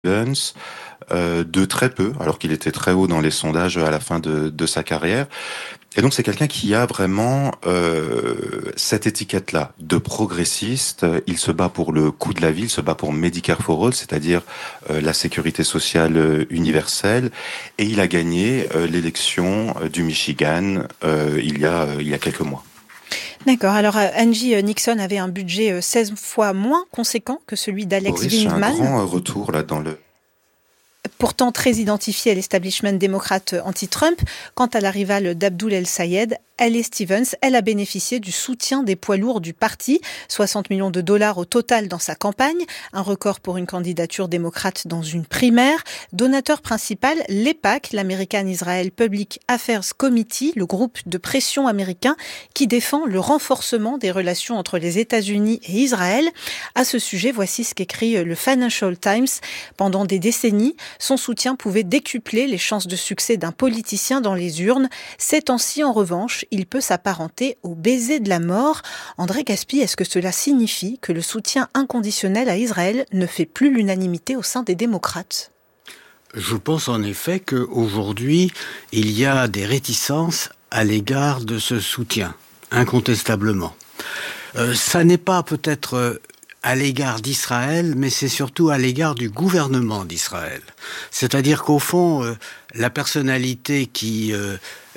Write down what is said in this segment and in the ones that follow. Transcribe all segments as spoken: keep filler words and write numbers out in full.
Stevens, euh, de très peu, alors qu'il était très haut dans les sondages à la fin de, de sa carrière. Et donc c'est quelqu'un qui a vraiment euh, cette étiquette-là de progressiste. Il se bat pour le coût de la vie, il se bat pour Medicare for All, c'est-à-dire euh, la sécurité sociale euh, universelle. Et il a gagné euh, l'élection euh, du Michigan euh, il y a euh, il y a quelques mois. D'accord. Alors, Angie Nixon avait un budget seize fois moins conséquent que celui d'Alex Boris, Windman. C'est un grand retour là dans le... Pourtant très identifiée à l'establishment démocrate anti-Trump, quant à la rivale d'Abdul El-Sayed, Haley Stevens, elle a bénéficié du soutien des poids lourds du parti, soixante millions de dollars au total dans sa campagne, un record pour une candidature démocrate dans une primaire. Donateur principal, l'E P A C, l'American Israel Public Affairs Committee, le groupe de pression américain qui défend le renforcement des relations entre les États-Unis et Israël. À ce sujet, voici ce qu'écrit le Financial Times. Pendant des décennies, son soutien pouvait décupler les chances de succès d'un politicien dans les urnes. Ces temps-ci, en revanche, il peut s'apparenter au baiser de la mort. André Gaspi, est-ce que cela signifie que le soutien inconditionnel à Israël ne fait plus l'unanimité au sein des démocrates ? Je pense en effet qu'aujourd'hui, il y a des réticences à l'égard de ce soutien, incontestablement. Euh, ça n'est pas peut-être... Euh, à l'égard d'Israël, mais c'est surtout à l'égard du gouvernement d'Israël. C'est-à-dire qu'au fond, euh, la personnalité qui euh,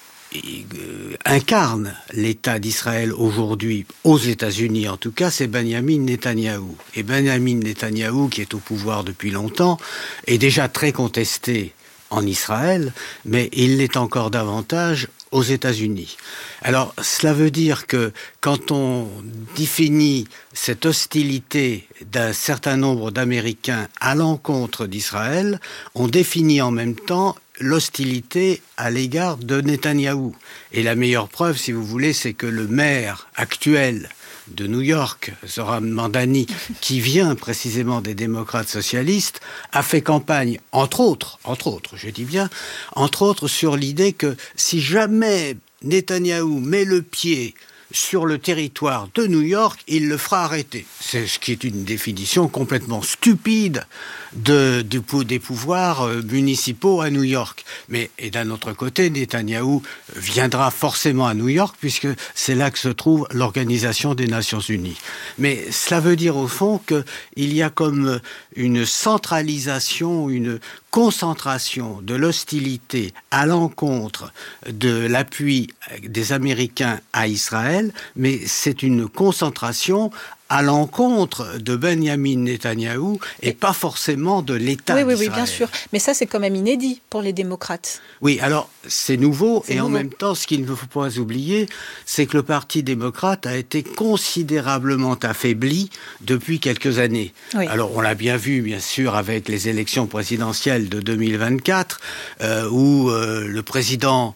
euh, incarne l'État d'Israël aujourd'hui, aux États-Unis en tout cas, c'est Benjamin Netanyahou. Et Benjamin Netanyahou, qui est au pouvoir depuis longtemps, est déjà très contesté en Israël, mais il l'est encore davantage aux États-Unis. Alors, cela veut dire que quand on définit cette hostilité d'un certain nombre d'Américains à l'encontre d'Israël, on définit en même temps l'hostilité à l'égard de Netanyahou. Et la meilleure preuve, si vous voulez, c'est que le maire actuel de New York, Zohran Mamdani, qui vient précisément des démocrates socialistes, a fait campagne, entre autres, entre autres, je dis bien, entre autres sur l'idée que si jamais Netanyahou met le pied sur le territoire de New York, il le fera arrêter. C'est ce qui est une définition complètement stupide de, de, des pouvoirs municipaux à New York. Mais, et d'un autre côté, Netanyahou viendra forcément à New York, puisque c'est là que se trouve l'Organisation des Nations Unies. Mais cela veut dire au fond qu'il y a comme une centralisation, une concentration de l'hostilité à l'encontre de l'appui des Américains à Israël, mais c'est une concentration à l'encontre de Benjamin Netanyahou et pas forcément de l'État oui, d'Israël. Oui, oui, bien sûr. Mais ça, c'est quand même inédit pour les démocrates. Oui, alors, c'est nouveau. C'est et nouveau. En même temps, ce qu'il ne faut pas oublier, c'est que le Parti démocrate a été considérablement affaibli depuis quelques années. Oui. Alors, on l'a bien vu, bien sûr, avec les élections présidentielles de deux mille vingt-quatre, euh, où euh, le président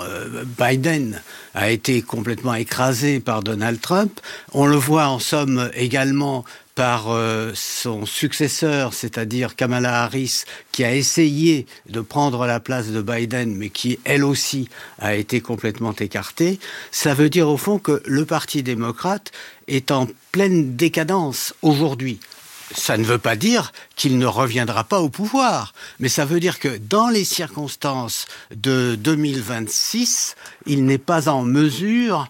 Biden a été complètement écrasé par Donald Trump. On le voit en somme également par euh, son successeur, c'est-à-dire Kamala Harris, qui a essayé de prendre la place de Biden, mais qui, elle aussi, a été complètement écartée. Ça veut dire, au fond, que le Parti démocrate est en pleine décadence aujourd'hui. Ça ne veut pas dire qu'il ne reviendra pas au pouvoir, mais ça veut dire que dans les circonstances de deux mille vingt-six, il n'est pas en mesure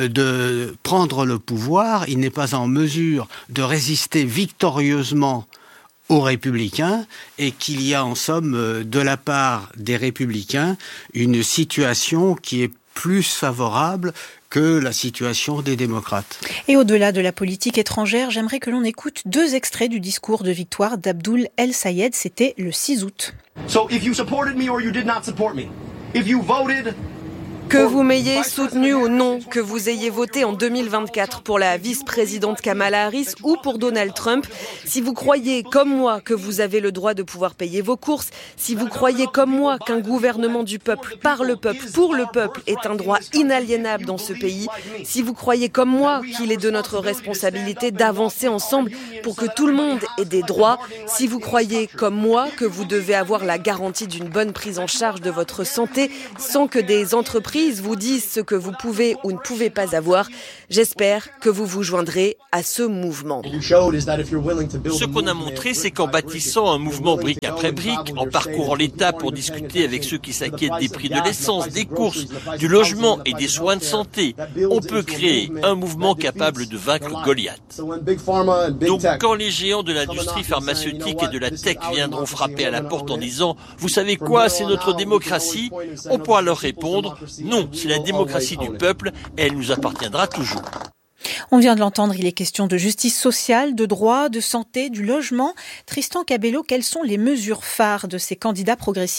de prendre le pouvoir, il n'est pas en mesure de résister victorieusement aux Républicains, et qu'il y a en somme de la part des Républicains une situation qui est plus favorable que la situation des démocrates. Et au-delà de la politique étrangère, j'aimerais que l'on écoute deux extraits du discours de victoire d'Abdul El-Sayed. C'était le six août. So if you supported me or you did not support me, if you voted Que vous m'ayez soutenu ou non, que vous ayez voté en deux mille vingt-quatre pour la vice-présidente Kamala Harris ou pour Donald Trump, si vous croyez comme moi que vous avez le droit de pouvoir payer vos courses, si vous croyez comme moi qu'un gouvernement du peuple, par le peuple, pour le peuple est un droit inaliénable dans ce pays, si vous croyez comme moi qu'il est de notre responsabilité d'avancer ensemble pour que tout le monde ait des droits, si vous croyez comme moi que vous devez avoir la garantie d'une bonne prise en charge de votre santé sans que des entreprises entreprises vous disent ce que vous pouvez ou ne pouvez pas avoir. J'espère que vous vous joindrez à ce mouvement. Ce qu'on a montré, c'est qu'en bâtissant un mouvement brique après brique, en parcourant l'État pour discuter avec ceux qui s'inquiètent des prix de l'essence, des courses, du logement et des soins de santé, on peut créer un mouvement capable de vaincre Goliath. Donc quand les géants de l'industrie pharmaceutique et de la tech viendront frapper à la porte en disant « Vous savez quoi, c'est notre démocratie », on pourra leur répondre « Non, c'est la démocratie du peuple et elle nous appartiendra toujours ». On vient de l'entendre, il est question de justice sociale, de droit, de santé, du logement. Tristan Cabello, quelles sont les mesures phares de ces candidats progressistes ?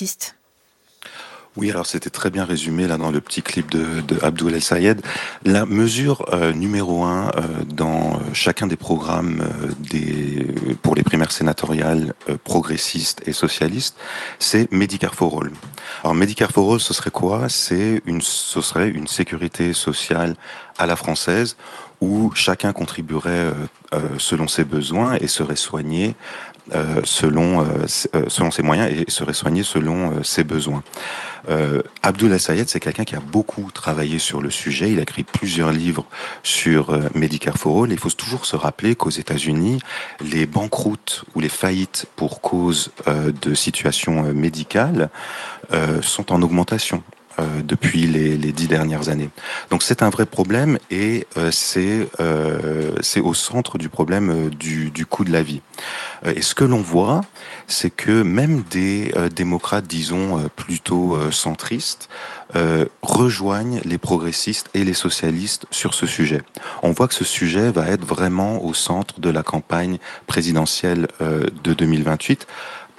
Oui, alors c'était très bien résumé là dans le petit clip de, de Abdoul El-Sayed. La mesure euh, numéro un euh, dans chacun des programmes euh, des pour les primaires sénatoriales euh, progressistes et socialistes, c'est Medicare for All. Alors Medicare for All, ce serait quoi ? C'est une, ce serait une sécurité sociale à la française où chacun contribuerait euh, euh, selon ses besoins et serait soigné euh, selon euh, selon ses moyens et serait soigné selon euh, ses besoins. Euh, Abdoul El-Sayed, c'est quelqu'un qui a beaucoup travaillé sur le sujet. Il a écrit plusieurs livres sur euh, Medicare for All. Il faut toujours se rappeler qu'aux États-Unis, les banqueroutes ou les faillites pour cause euh, de situations euh, médicales euh, sont en augmentation euh, depuis les, les dix dernières années. Donc c'est un vrai problème et euh, c'est euh, c'est au centre du problème euh, du, du coût de la vie. Euh, et ce que l'on voit, c'est que même des euh, démocrates, disons, euh, plutôt euh, centristes, euh, rejoignent les progressistes et les socialistes sur ce sujet. On voit que ce sujet va être vraiment au centre de la campagne présidentielle euh, de deux mille vingt-huit. Pourquoi ?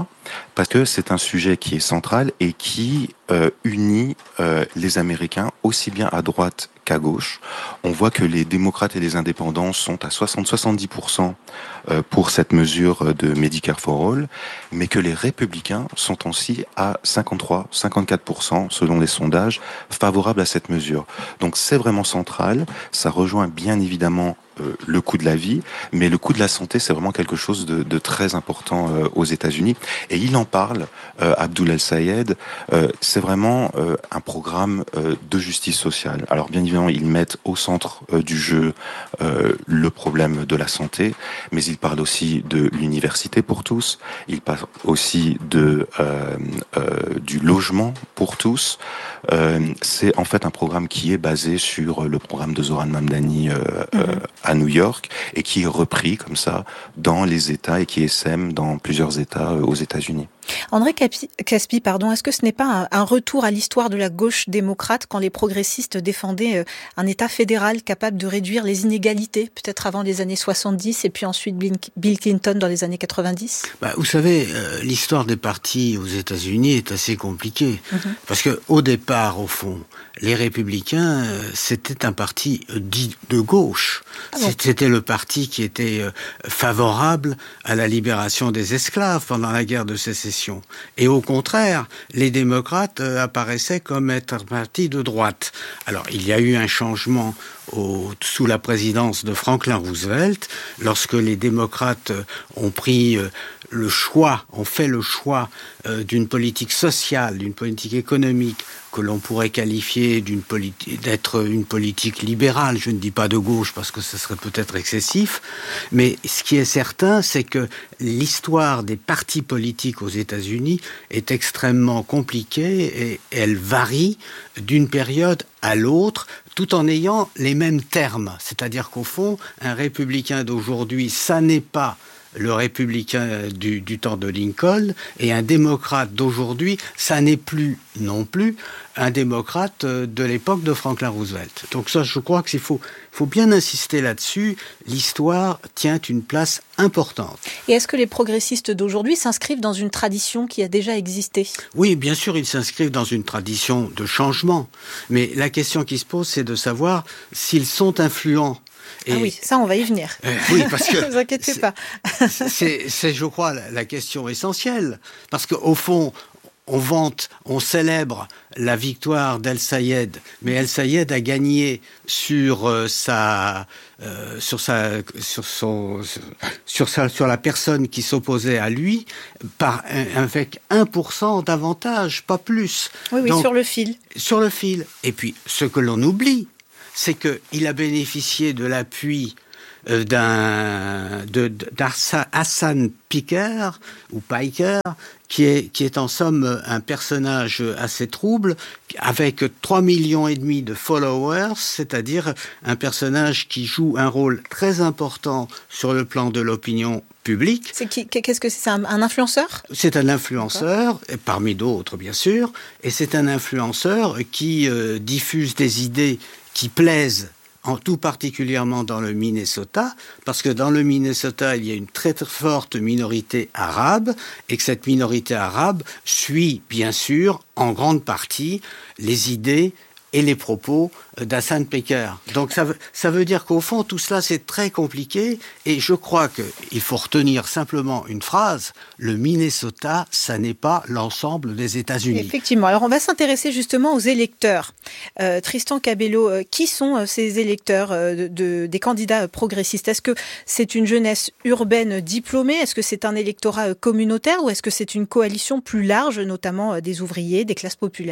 Parce que c'est un sujet qui est central et qui euh, unit euh, les Américains aussi bien à droite qu'à gauche. On voit que les démocrates et les indépendants sont à soixante à soixante-dix pour cent euh, pour cette mesure de Medicare for All, mais que les républicains sont aussi à cinquante-trois à cinquante-quatre pour cent selon les sondages favorables à cette mesure. Donc c'est vraiment central, ça rejoint bien évidemment euh, le coût de la vie, mais le coût de la santé c'est vraiment quelque chose de, de très important euh, aux États-Unis. Et il en parle, euh, Abdoul El-Sayed, euh, c'est vraiment euh, un programme euh, de justice sociale. Alors bien évidemment, ils mettent au centre euh, du jeu euh, le problème de la santé, mais ils parlent aussi de l'université pour tous, ils parlent aussi de euh, euh, du logement pour tous. Euh, c'est en fait un programme qui est basé sur le programme de Zoran Mamdani euh, mmh. euh, à New York et qui est repris comme ça dans les États et qui essaime dans plusieurs États euh, aux États-Unis. André Caspi, pardon, est-ce que ce n'est pas un retour à l'histoire de la gauche démocrate quand les progressistes défendaient un État fédéral capable de réduire les inégalités, peut-être avant les années soixante-dix et puis ensuite Bill Clinton dans les années quatre-vingt-dix ? Bah, vous savez, euh, l'histoire des partis aux États-Unis est assez compliquée. Mm-hmm. Parce que au départ, au fond, les Républicains, euh, c'était un parti euh, dit de gauche. Ah bon. C'était le parti qui était euh, favorable à la libération des esclaves pendant la guerre de sécession. Et au contraire, les démocrates euh, apparaissaient comme être un parti de droite. Alors, il y a eu un changement au, sous la présidence de Franklin Roosevelt, lorsque les démocrates ont pris euh, le choix, ont fait le choix euh, d'une politique sociale, d'une politique économique, que l'on pourrait qualifier d'une politi- d'être une politique libérale. Je ne dis pas de gauche parce que ce serait peut-être excessif, mais ce qui est certain, c'est que l'histoire des partis politiques aux États-Unis est extrêmement compliquée et elle varie d'une période à l'autre, tout en ayant les mêmes termes. C'est-à-dire qu'au fond, un républicain d'aujourd'hui, ça n'est pas le républicain du, du temps de Lincoln, et un démocrate d'aujourd'hui, ça n'est plus non plus un démocrate de l'époque de Franklin Roosevelt. Donc ça, je crois qu'il faut, faut bien insister là-dessus. L'histoire tient une place importante. Et est-ce que les progressistes d'aujourd'hui s'inscrivent dans une tradition qui a déjà existé ? Oui, bien sûr, ils s'inscrivent dans une tradition de changement. Mais la question qui se pose, c'est de savoir s'ils sont influents. Et ah oui, ça, on va y venir. Euh, oui, parce que... ne vous inquiétez c'est, pas. c'est, c'est, je crois, la, la question essentielle. Parce qu'au fond, on vante, on célèbre la victoire d'El Sayed, mais El Sayed a gagné sur euh, sa, euh, sur sa, sur son, sur sa, sur la personne qui s'opposait à lui par un, avec un pour cent d'avantage, pas plus. Oui, oui, Donc, sur le fil. Sur le fil. Et puis, ce que l'on oublie, c'est qu'il a bénéficié de l'appui euh, d'un de, d'Hassan Piker ou Piker, qui est qui est en somme un personnage assez trouble, avec trois millions et demi de followers, c'est-à-dire un personnage qui joue un rôle très important sur le plan de l'opinion publique. C'est qui, qu'est-ce que c'est, c'est un, un influenceur ? C'est un influenceur, et parmi d'autres bien sûr, et c'est un influenceur qui euh, diffuse des idées qui plaisent, en tout particulièrement dans le Minnesota, parce que dans le Minnesota, il y a une très, très forte minorité arabe, et que cette minorité arabe suit, bien sûr, en grande partie, les idées et les propos d'Hassan Piker. Donc ça veut, ça veut dire qu'au fond, tout cela, c'est très compliqué, et je crois qu'il faut retenir simplement une phrase: le Minnesota, ça n'est pas l'ensemble des États-Unis. Effectivement. Alors on va s'intéresser justement aux électeurs. Euh, Tristan Cabello, euh, qui sont euh, ces électeurs euh, de, de, des candidats progressistes ? Est-ce que c'est une jeunesse urbaine diplômée ? Est-ce que c'est un électorat euh, communautaire ? Ou est-ce que c'est une coalition plus large, notamment euh, des ouvriers, des classes populaires ?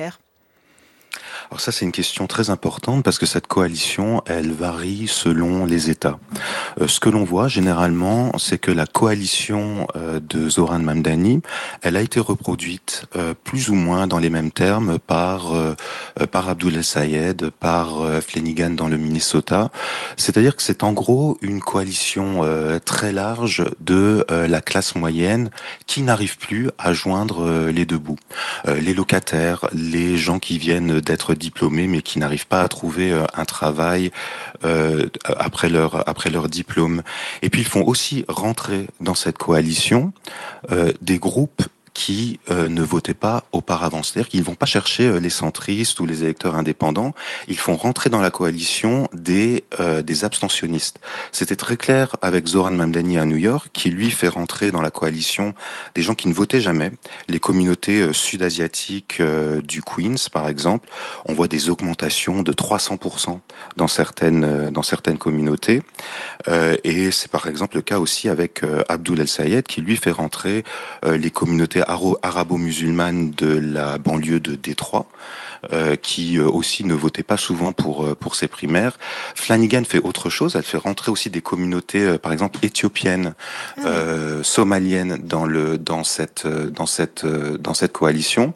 Alors ça, c'est une question très importante parce que cette coalition, elle varie selon les États. Euh, ce que l'on voit généralement, c'est que la coalition euh, de Zoran Mamdani, elle a été reproduite euh, plus ou moins dans les mêmes termes par euh, par Abdul El Sayed, par euh, Flanagan dans le Minnesota. C'est-à-dire que c'est en gros une coalition euh, très large de euh, la classe moyenne qui n'arrive plus à joindre euh, les deux bouts. Euh, les locataires, les gens qui viennent d'être diplômés mais qui n'arrivent pas à trouver euh, un travail euh, après leur après leur diplôme. Et puis ils font aussi rentrer dans cette coalition euh, des groupes qui euh, ne votaient pas auparavant. C'est-à-dire qu'ils vont pas chercher euh, les centristes ou les électeurs indépendants, ils font rentrer dans la coalition des euh, des abstentionnistes. C'était très clair avec Zoran Mamdani à New York, qui lui fait rentrer dans la coalition des gens qui ne votaient jamais. Les communautés euh, sud-asiatiques euh, du Queens, par exemple, on voit des augmentations de trois cents pour cent dans certaines euh, dans certaines communautés. Euh, et c'est par exemple le cas aussi avec euh, Abdul El Sayed, qui lui fait rentrer euh, les communautés arabo-musulmanes de la banlieue de Détroit, euh, qui euh, aussi ne votaient pas souvent pour euh, pour ces primaires. Flanagan fait autre chose, elle fait rentrer aussi des communautés, euh, par exemple éthiopiennes, euh, somaliennes dans le dans cette dans cette dans cette coalition.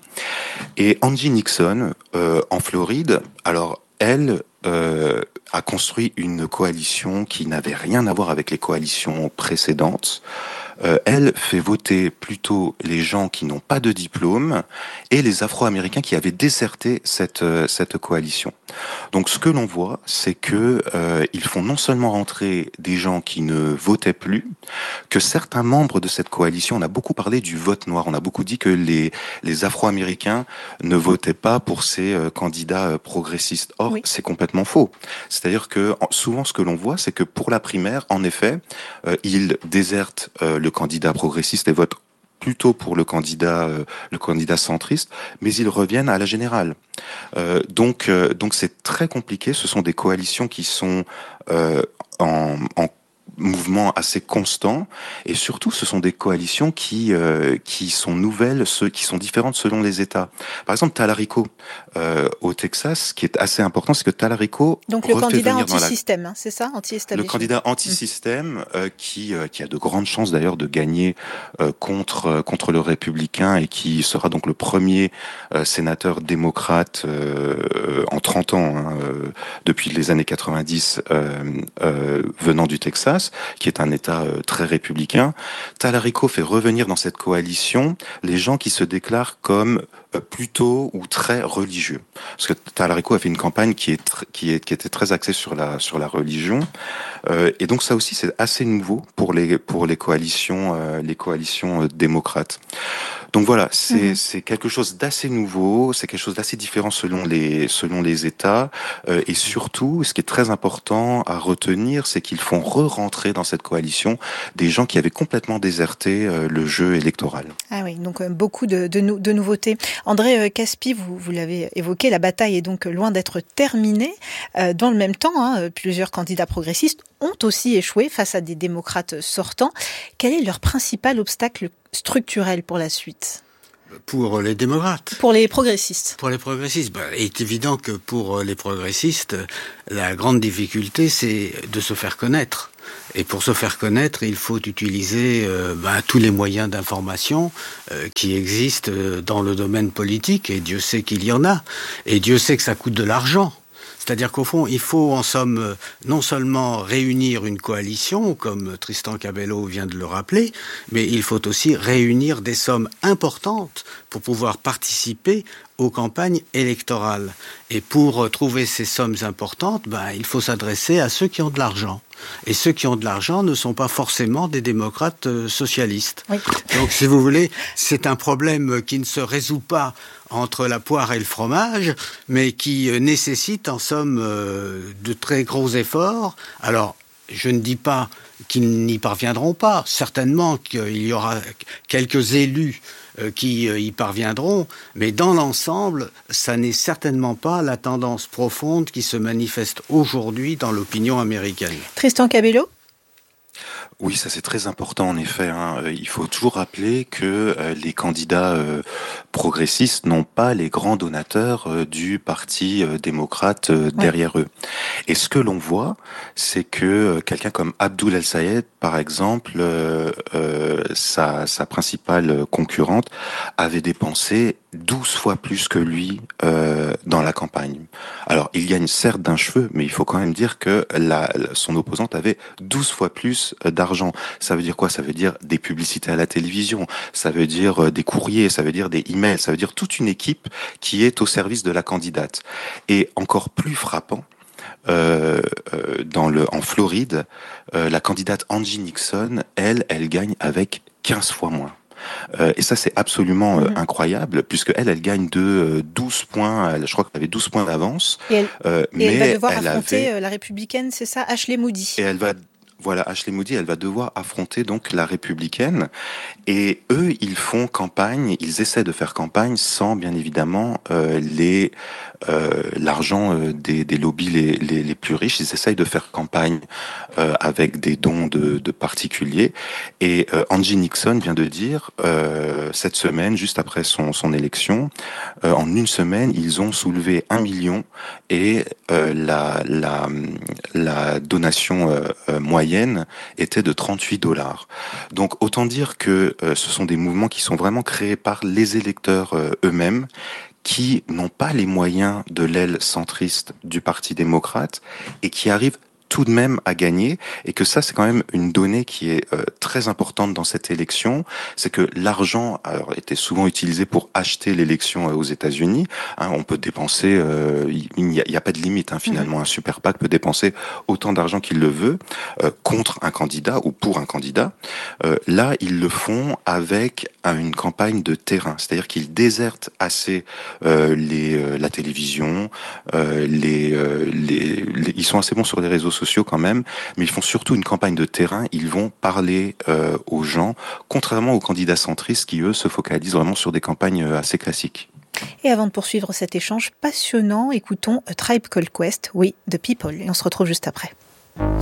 Et Angie Nixon euh, en Floride, alors elle euh, a construit une coalition qui n'avait rien à voir avec les coalitions précédentes. Euh, elle fait voter plutôt les gens qui n'ont pas de diplôme et les Afro-Américains qui avaient déserté cette euh, cette coalition. Donc ce que l'on voit, c'est que euh, ils font non seulement rentrer des gens qui ne votaient plus, que certains membres de cette coalition, on a beaucoup parlé du vote noir, on a beaucoup dit que les les Afro-Américains ne votaient pas pour ces euh, candidats euh, progressistes. Or, oui. C'est complètement faux. C'est-à-dire que souvent ce que l'on voit, c'est que pour la primaire, en effet, euh, ils désertent euh, le candidat progressiste et votent plutôt pour le candidat euh, le candidat centriste, mais ils reviennent à la générale. Euh, donc euh, donc c'est très compliqué. Ce sont des coalitions qui sont euh, en, en mouvement assez constant, et surtout ce sont des coalitions qui euh, qui sont nouvelles, ceux qui sont différentes selon les États. Par exemple, Talarico euh, au Texas, ce qui est assez important, c'est que Talarico donc le candidat anti-système, la... hein, c'est ça, anti-establishment. Le candidat anti-système mmh. euh, qui euh, qui a de grandes chances d'ailleurs de gagner euh, contre euh, contre le républicain et qui sera donc le premier euh, sénateur démocrate euh, en trente ans hein, euh, depuis les années quatre-vingt-dix euh, euh, venant du Texas, qui est un État euh, très républicain. Talarico fait revenir dans cette coalition les gens qui se déclarent comme euh, plutôt ou très religieux. Parce que Talarico a fait une campagne qui est tr- qui est qui était très axée sur la sur la religion. Euh, et donc ça aussi c'est assez nouveau pour les pour les coalitions euh, les coalitions euh, démocrates. Donc voilà, c'est, Mmh. c'est quelque chose d'assez nouveau, c'est quelque chose d'assez différent selon les, selon les États, euh, et surtout, ce qui est très important à retenir, c'est qu'ils font re-rentrer dans cette coalition des gens qui avaient complètement déserté euh, le jeu électoral. Ah oui, donc euh, beaucoup de, de, nou- de nouveautés. André euh, Caspi, vous, vous l'avez évoqué, la bataille est donc loin d'être terminée. Euh, dans le même temps, hein, plusieurs candidats progressistes ont aussi échoué face à des démocrates sortants. Quel est leur principal obstacle structurel pour la suite ? Pour les démocrates. Pour les progressistes. Pour les progressistes, ben, il est évident que pour les progressistes, la grande difficulté, c'est de se faire connaître. Et pour se faire connaître, il faut utiliser euh, ben, tous les moyens d'information euh, qui existent dans le domaine politique, et Dieu sait qu'il y en a. Et Dieu sait que ça coûte de l'argent. C'est-à-dire qu'au fond, il faut en somme non seulement réunir une coalition, comme Tristan Cabello vient de le rappeler, mais il faut aussi réunir des sommes importantes pour pouvoir participer aux campagnes électorales. Et pour trouver ces sommes importantes, ben, il faut s'adresser à ceux qui ont de l'argent. Et ceux qui ont de l'argent ne sont pas forcément des démocrates euh, socialistes. Oui. Donc, si vous voulez, c'est un problème qui ne se résout pas entre la poire et le fromage, mais qui euh, nécessite en somme euh, de très gros efforts. Alors, je ne dis pas qu'ils n'y parviendront pas. Certainement qu'il y aura quelques élus euh, qui euh, y parviendront, mais dans l'ensemble, ça n'est certainement pas la tendance profonde qui se manifeste aujourd'hui dans l'opinion américaine. Tristan Cabello ? Oui, ça c'est très important en effet. Hein. Il faut toujours rappeler que euh, les candidats euh, progressistes n'ont pas les grands donateurs euh, du parti euh, démocrate euh, derrière ouais. eux. Et ce que l'on voit, c'est que euh, quelqu'un comme Abdoul El-Sayed, par exemple, euh, euh, sa, sa principale concurrente, avait dépensé douze fois plus que lui euh, dans la campagne. Alors, il gagne certes d'un cheveu, mais il faut quand même dire que la, son opposante avait douze fois plus d'argent. Ça veut dire quoi ? Ça veut dire des publicités à la télévision, ça veut dire des courriers, ça veut dire des emails, ça veut dire toute une équipe qui est au service de la candidate. Et encore plus frappant, Euh, euh, dans le, en Floride, euh, la candidate Angie Nixon, elle, elle gagne avec quinze fois moins. Euh, et ça, c'est absolument euh, mmh. incroyable, puisque elle, elle gagne de euh, douze points, elle, je crois qu'elle avait douze points d'avance. Et elle, euh, et mais elle va devoir elle affronter avait... la républicaine, c'est ça, Ashley Moody. Et elle va... Voilà, Ashley Moody, elle va devoir affronter donc la républicaine. Et eux, ils font campagne, ils essaient de faire campagne sans, bien évidemment, euh, les euh, l'argent euh, des, des lobbies les, les, les plus riches. Ils essayent de faire campagne euh, avec des dons de, de particuliers. Et euh, Angie Nixon vient de dire, euh, cette semaine, juste après son, son élection, euh, en une semaine, ils ont soulevé un million et euh, la, la, la donation euh, euh, moyenne était de trente-huit dollars. Donc autant dire que euh, ce sont des mouvements qui sont vraiment créés par les électeurs euh, eux-mêmes, qui n'ont pas les moyens de l'aile centriste du Parti démocrate et qui arrivent tout de même à gagner, et que ça, c'est quand même une donnée qui est euh, très importante dans cette élection, c'est que l'argent alors, était souvent utilisé pour acheter l'élection euh, aux États-Unis. Hein, on peut dépenser, euh, il n'y a, a pas de limite hein, finalement. Mmh. Un super PAC peut dépenser autant d'argent qu'il le veut euh, contre un candidat ou pour un candidat. Euh, là, ils le font avec euh, une campagne de terrain, c'est-à-dire qu'ils désertent assez euh, les, euh, la télévision, euh, les, euh, les, les, ils sont assez bons sur les réseaux sociaux quand même, mais ils font surtout une campagne de terrain. Ils vont parler euh, aux gens, contrairement aux candidats centristes qui, eux, se focalisent vraiment sur des campagnes assez classiques. Et avant de poursuivre cet échange passionnant, écoutons A Tribe Called Quest, oui, The People, et on se retrouve juste après.